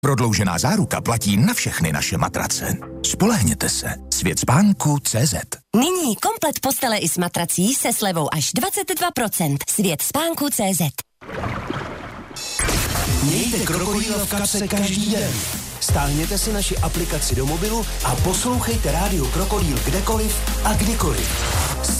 Prodloužená záruka platí na všechny naše matrace. Spolehněte se. Světspánku.cz. Nyní komplet postele i s matrací se slevou až 22%. Světspánku.cz. Mějte krokodýla v kapse každý den. Stáhněte si naši aplikaci do mobilu a poslouchejte Rádio Krokodýl kdekoliv a kdykoliv.